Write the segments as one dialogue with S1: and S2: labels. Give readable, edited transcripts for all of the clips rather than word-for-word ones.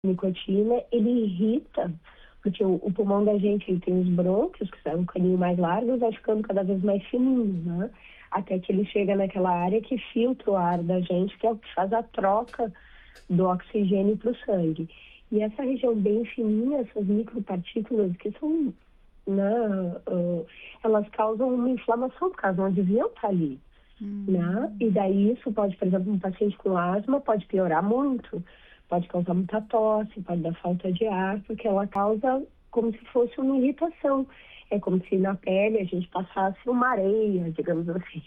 S1: nicotina, ele irrita, porque o pulmão da gente ele tem os brônquios, que são um caninho mais largos, vai ficando cada vez mais fininho, né? Até que ele chega naquela área que filtra o ar da gente, que é o que faz a troca do oxigênio para o sangue. E essa região bem fininha, essas micropartículas que são, né, elas causam uma inflamação, por causa não deviam estar ali. Né? E daí isso pode, por exemplo, um paciente com asma pode piorar muito, pode causar muita tosse, pode dar falta de ar, porque ela causa como se fosse uma irritação. É como se na pele a gente passasse uma areia, digamos assim.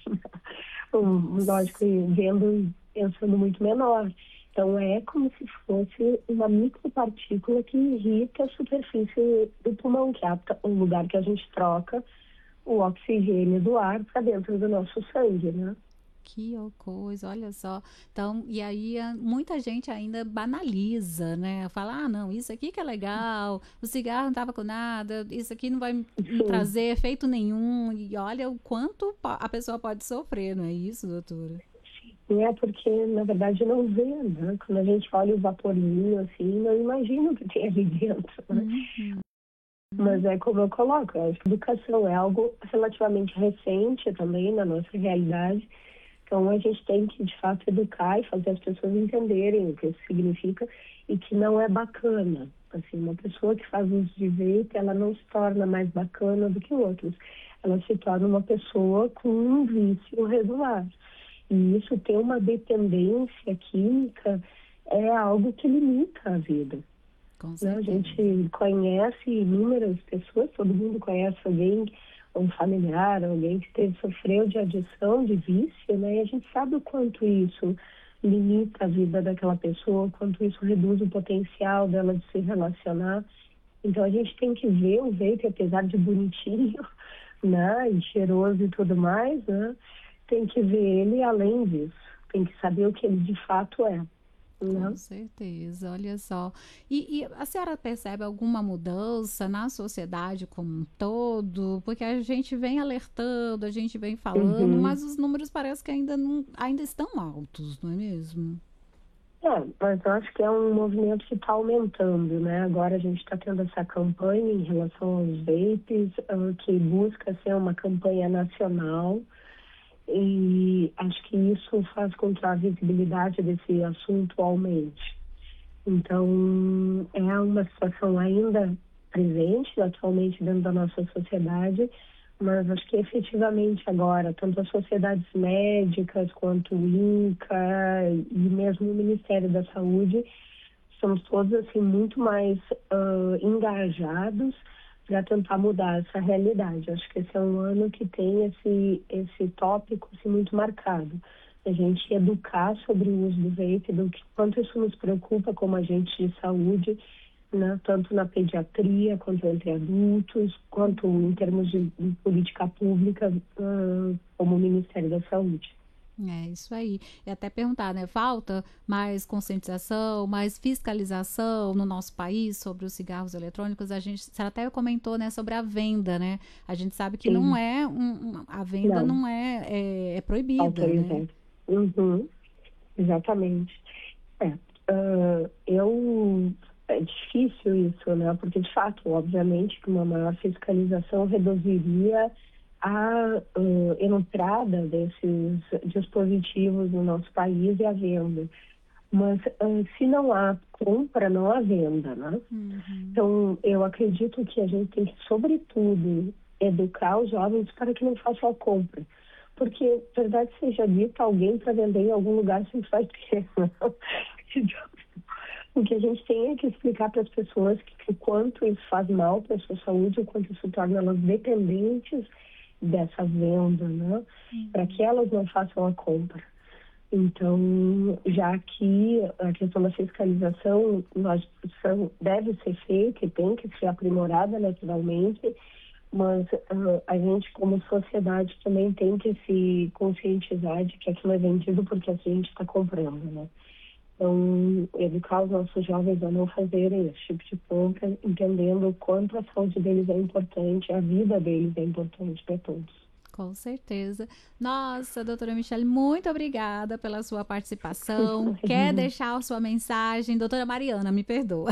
S1: Lógico, pensando muito menor. Então é como se fosse uma micropartícula que irrita a superfície do pulmão, que é o lugar que a gente troca o oxigênio do ar para dentro do nosso sangue, né?
S2: Que coisa, olha só. Então, e aí muita gente ainda banaliza, né? Fala, não, isso aqui que é legal, o cigarro não tava com nada, isso aqui não vai me
S1: Sim.
S2: trazer efeito nenhum. E olha o quanto a pessoa pode sofrer, não é isso, doutora?
S1: É porque, na verdade, não vê, né? Quando a gente olha o vaporzinho, assim, não imagina o que tem ali dentro, né?
S2: Uhum.
S1: Mas é como eu coloco, eu acho que educação é algo relativamente recente também na nossa realidade. Então, a gente tem que, de fato, educar e fazer as pessoas entenderem o que isso significa e que não é bacana. Assim, uma pessoa que faz uso de vape, ela não se torna mais bacana do que outros. Ela se torna uma pessoa com um vício regular. E isso tem uma dependência química, é algo que limita a vida.
S2: Com
S1: Né? A
S2: certeza.
S1: gente conhece inúmeras pessoas, todo mundo conhece alguém, um familiar, alguém que sofreu de adição, de vício, né? E a gente sabe o quanto isso limita a vida daquela pessoa, o quanto isso reduz o potencial dela de se relacionar. Então a gente tem que ver o vape, apesar de bonitinho, né? E cheiroso e tudo mais, né? Tem que ver ele além disso. Tem que saber o que ele de fato é,
S2: Com
S1: né?
S2: certeza, olha só. E a senhora percebe alguma mudança na sociedade como um todo? Porque a gente vem alertando, a gente vem falando,
S1: Uhum.
S2: mas os números parece que ainda não, ainda estão altos, não é mesmo?
S1: É, mas eu acho que é um movimento que está aumentando, né? Agora a gente está tendo essa campanha em relação aos vapes, que busca ser uma campanha nacional, e acho que isso faz com que a visibilidade desse assunto aumente. Então, é uma situação ainda presente atualmente dentro da nossa sociedade, mas acho que efetivamente agora, tanto as sociedades médicas quanto o INCA e mesmo o Ministério da Saúde, estamos todos assim muito mais engajados para tentar mudar essa realidade. Acho que esse é um ano que tem esse tópico assim, muito marcado. A gente educar sobre o uso do vape, do que, quanto isso nos preocupa como agente de saúde, né, tanto na pediatria, quanto entre adultos, quanto em termos de política pública, como o Ministério da Saúde.
S2: É isso aí. E até perguntar, né? Falta mais conscientização, mais fiscalização no nosso país sobre os cigarros eletrônicos. A gente, você até comentou, né, sobre a venda, né? A gente sabe que não
S1: Sim,
S2: é a venda
S1: não,
S2: não é proibida, né?
S1: autorizado. Uhum, exatamente. É, é difícil isso, né? Porque, de fato, obviamente, que uma maior fiscalização reduziria a entrada desses dispositivos no nosso país e a venda. Mas se não há compra, não há venda, né?
S2: Uhum.
S1: Então, eu acredito que a gente tem que, sobretudo, educar os jovens para que não façam a compra. Porque, verdade seja dita, alguém para vender em algum lugar sempre vai ter. Né? Então, o que a gente tem é que explicar para as pessoas que o quanto isso faz mal para a sua saúde, o quanto isso torna elas dependentes dessa venda, né? Para que elas não façam a compra. Então, já que a questão da fiscalização deve ser feita e tem que ser aprimorada naturalmente, mas a gente, como sociedade, também tem que se conscientizar de que aquilo é vendido porque a gente está comprando, né? Então, educar os nossos jovens a não fazerem esse tipo de compra, entendendo o quanto a saúde deles é importante, a vida deles é importante para todos.
S2: Com certeza. Nossa, doutora Michele, muito obrigada pela sua participação. Quer deixar a sua mensagem? Doutora Mariana, me perdoa.